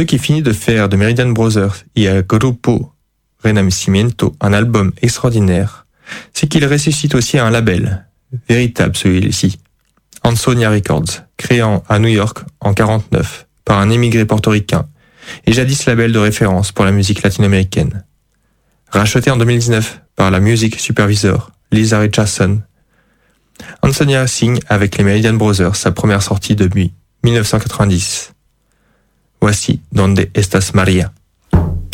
ce qui finit de faire de Meridian Brothers et El Grupo Renacimiento un album extraordinaire, c'est qu'il ressuscite aussi un label, véritable celui-ci, Ansonia Records, créé à New York en 1949 par un émigré portoricain et jadis label de référence pour la musique latino-américaine. Racheté en 2019 par la music supervisor Lisa Richardson, Ansonia signe avec les Meridian Brothers sa première sortie depuis 1990. Voici Donde Estás María.